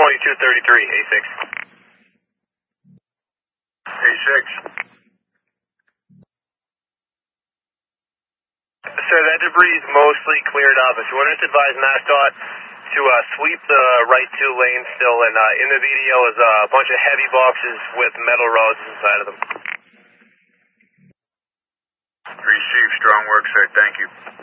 2233, A6. A6. Sir, that debris is mostly cleared up. If you want to advise MassDOT to sweep the right 2 lanes still, and in the video is a bunch of heavy boxes with metal rods inside of them. Received. Strong work, sir. Thank you.